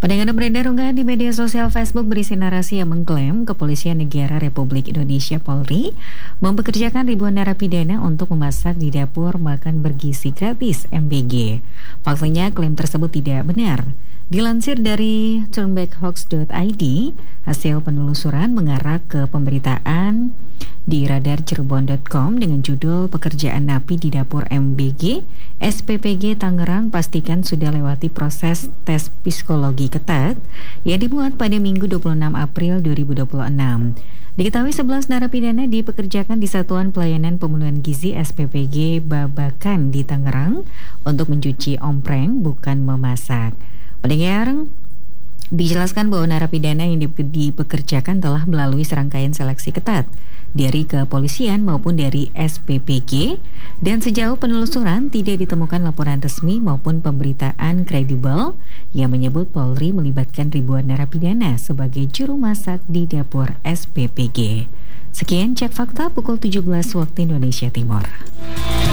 Pendengar beredar unggahan di media sosial Facebook berisi narasi yang mengklaim Kepolisian Negara Republik Indonesia Polri mempekerjakan ribuan narapidana untuk memasak di dapur makan bergizi gratis MBG. Faktanya klaim tersebut tidak benar. Dilansir dari turnbackhoax.id, hasil penelusuran mengarah ke pemberitaan di radarcirebon.com dengan judul Pekerjaan Napi di Dapur MBG, SPPG Tangerang pastikan sudah lewati proses tes psikologi ketat yang dibuat pada Minggu 26 April 2026. Diketahui 11 narapidana dipekerjakan di Satuan Pelayanan Pemenuhan Gizi SPPG Babakan di Tangerang untuk mencuci ompreng bukan memasak. Pendengar, dijelaskan bahwa narapidana yang dipekerjakan telah melalui serangkaian seleksi ketat dari kepolisian maupun dari SPPG, dan sejauh penelusuran tidak ditemukan laporan resmi maupun pemberitaan kredibel yang menyebut Polri melibatkan ribuan narapidana sebagai juru masak di dapur SPPG. Sekian Cek Fakta pukul 17 waktu Indonesia Timur.